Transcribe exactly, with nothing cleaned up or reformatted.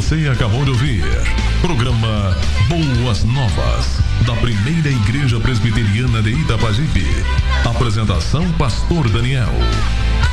Você acabou de ouvir programa Boas Novas, da Primeira Igreja Presbiteriana de Itapajipe. Apresentação Pastor Daniel.